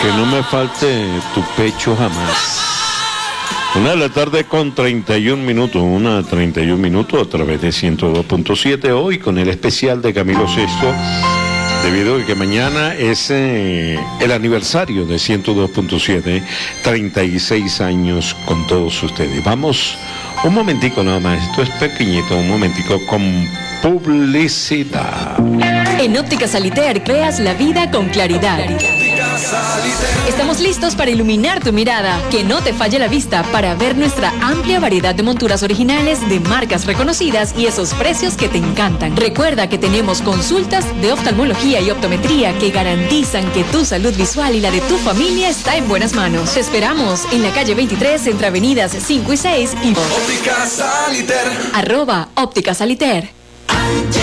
Que no me falte tu pecho jamás. 1:31 con 31 minutos, 1:31 minutos a través de 102.7 hoy con el especial de Camilo Sesto, debido a que mañana es el aniversario de 102.7, 36 años con todos ustedes. Vamos un momentico nada más, esto es pequeñito, un momentico con publicidad. En Óptica Saliter creas la vida con claridad. Estamos listos para iluminar tu mirada, que no te falle la vista, para ver nuestra amplia variedad de monturas originales de marcas reconocidas y esos precios que te encantan. Recuerda que tenemos consultas de oftalmología y optometría que garantizan que tu salud visual y la de tu familia está en buenas manos. Te esperamos en la calle 23 entre avenidas 5 y 6 y Óptica Saliter. @Óptica Saliter.